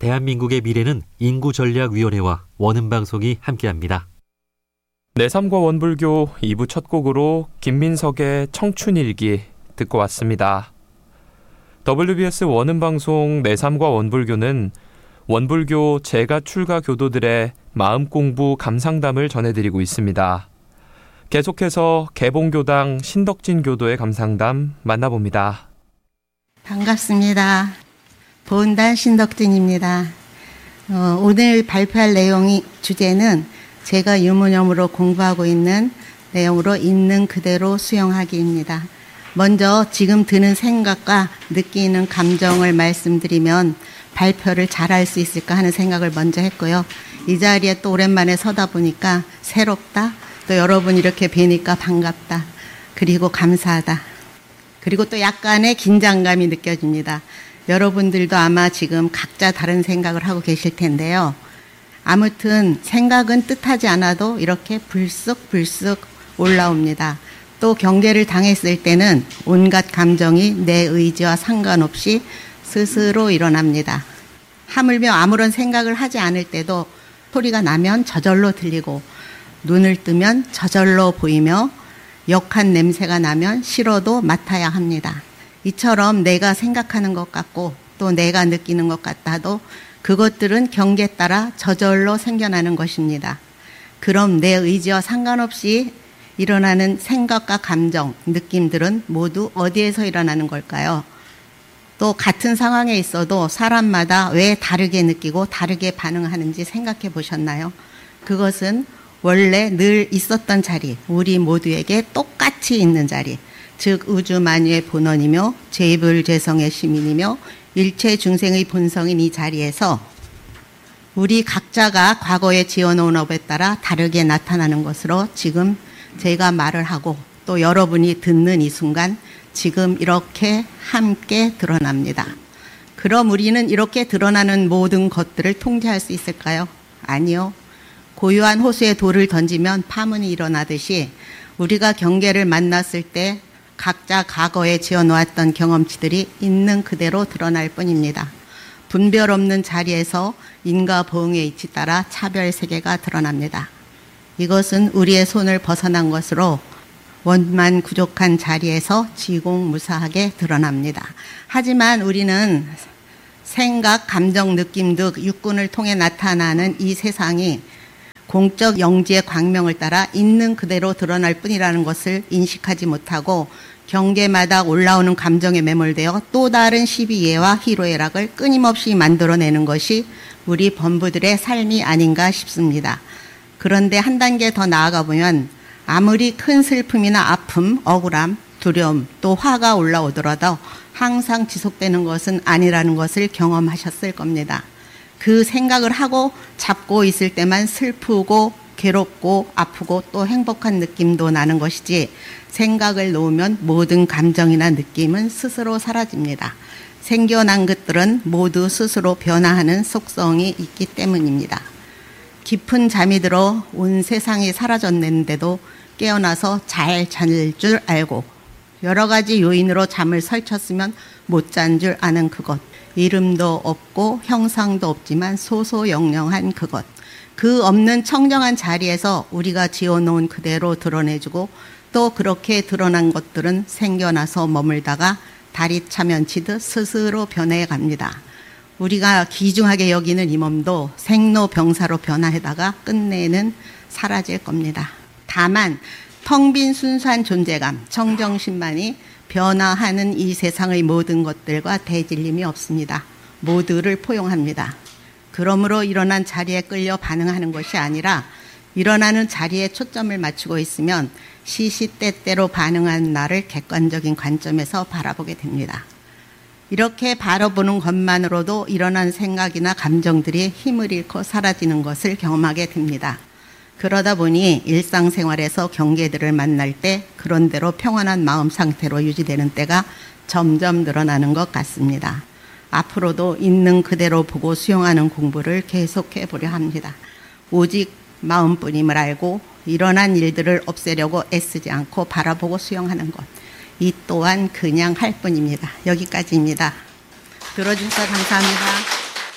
대한민국의 미래는 인구전략위원회와 원음방송이 함께합니다. 내3과 원불교 2부 첫 곡으로 김민석의 청춘일기 듣고 왔습니다. WBS 원음방송 내3과 원불교는 원불교 재가 출가 교도들의 마음공부 감상담을 전해드리고 있습니다. 계속해서 개봉교당 신덕진 교도의 감상담 만나봅니다. 반갑습니다. 보은단 신덕진입니다. 오늘 발표할 내용이 주제는 제가 유무념으로 공부하고 있는 내용으로 있는 그대로 수용하기입니다. 먼저 지금 드는 생각과 느끼는 감정을 말씀드리면 발표를 잘할 수 있을까 하는 생각을 먼저 했고요. 이 자리에 또 오랜만에 서다 보니까 새롭다. 또 여러분 이렇게 뵈니까 반갑다. 그리고 감사하다. 그리고 또 약간의 긴장감이 느껴집니다. 여러분들도 아마 지금 각자 다른 생각을 하고 계실 텐데요. 아무튼 생각은 뜻하지 않아도 이렇게 불쑥불쑥 올라옵니다. 또 경계를 당했을 때는 온갖 감정이 내 의지와 상관없이 스스로 일어납니다. 하물며 아무런 생각을 하지 않을 때도 소리가 나면 저절로 들리고 눈을 뜨면 저절로 보이며 역한 냄새가 나면 싫어도 맡아야 합니다. 이처럼 내가 생각하는 것 같고 또 내가 느끼는 것 같아도 그것들은 경계에 따라 저절로 생겨나는 것입니다. 그럼 내 의지와 상관없이 일어나는 생각과 감정, 느낌들은 모두 어디에서 일어나는 걸까요? 또 같은 상황에 있어도 사람마다 왜 다르게 느끼고 다르게 반응하는지 생각해 보셨나요? 그것은 원래 늘 있었던 자리, 우리 모두에게 똑같이 있는 자리, 즉 우주 만유의 본원이며 제불제성의 시민이며 일체 중생의 본성인 이 자리에서 우리 각자가 과거에 지어놓은 업에 따라 다르게 나타나는 것으로 지금 제가 말을 하고 또 여러분이 듣는 이 순간 지금 이렇게 함께 드러납니다. 그럼 우리는 이렇게 드러나는 모든 것들을 통제할 수 있을까요? 아니요. 고요한 호수에 돌을 던지면 파문이 일어나듯이 우리가 경계를 만났을 때 각자 과거에 지어놓았던 경험치들이 있는 그대로 드러날 뿐입니다. 분별 없는 자리에서 인과 보응의 이치 따라 차별 세계가 드러납니다. 이것은 우리의 손을 벗어난 것으로 원만 부족한 자리에서 지공무사하게 드러납니다. 하지만 우리는 생각, 감정, 느낌 등 육군을 통해 나타나는 이 세상이 공적 영지의 광명을 따라 있는 그대로 드러날 뿐이라는 것을 인식하지 못하고 경계마다 올라오는 감정에 매몰되어 또 다른 시비예와 희로애락을 끊임없이 만들어내는 것이 우리 범부들의 삶이 아닌가 싶습니다. 그런데 한 단계 더 나아가 보면 아무리 큰 슬픔이나 아픔, 억울함, 두려움, 또 화가 올라오더라도 항상 지속되는 것은 아니라는 것을 경험하셨을 겁니다. 그 생각을 하고 잡고 있을 때만 슬프고 괴롭고 아프고 또 행복한 느낌도 나는 것이지 생각을 놓으면 모든 감정이나 느낌은 스스로 사라집니다. 생겨난 것들은 모두 스스로 변화하는 속성이 있기 때문입니다. 깊은 잠이 들어 온 세상이 사라졌는데도 깨어나서 잘 잘 줄 알고 여러 가지 요인으로 잠을 설쳤으면 못 잔 줄 아는 그것. 이름도 없고 형상도 없지만 소소영령한 그것. 그 없는 청정한 자리에서 우리가 지어놓은 그대로 드러내주고 또 그렇게 드러난 것들은 생겨나서 머물다가 달이 차면 치듯 스스로 변해갑니다. 우리가 귀중하게 여기는 이 몸도 생로병사로 변화하다가 끝내는 사라질 겁니다. 다만 텅 빈 순수한 존재감, 청정심만이 변화하는 이 세상의 모든 것들과 대질림이 없습니다. 모두를 포용합니다. 그러므로 일어난 자리에 끌려 반응하는 것이 아니라 일어나는 자리에 초점을 맞추고 있으면 시시때때로 반응하는 나를 객관적인 관점에서 바라보게 됩니다. 이렇게 바라보는 것만으로도 일어난 생각이나 감정들이 힘을 잃고 사라지는 것을 경험하게 됩니다. 그러다 보니 일상생활에서 경계들을 만날 때 그런대로 평안한 마음 상태로 유지되는 때가 점점 늘어나는 것 같습니다. 앞으로도 있는 그대로 보고 수용하는 공부를 계속해 보려 합니다. 오직 마음뿐임을 알고 일어난 일들을 없애려고 애쓰지 않고 바라보고 수용하는 것. 이 또한 그냥 할 뿐입니다. 여기까지입니다. 들어주셔서 감사합니다.